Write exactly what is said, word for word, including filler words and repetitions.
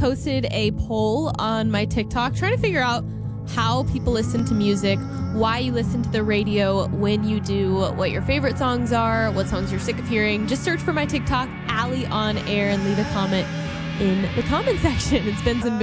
posted a poll on my TikTok trying to figure out how people listen to music, why you listen to the radio when you do, what your favorite songs are, what songs you're sick of hearing. Just search for my TikTok, Allie On Air, and leave a comment in the comment section. It's Benson Boone.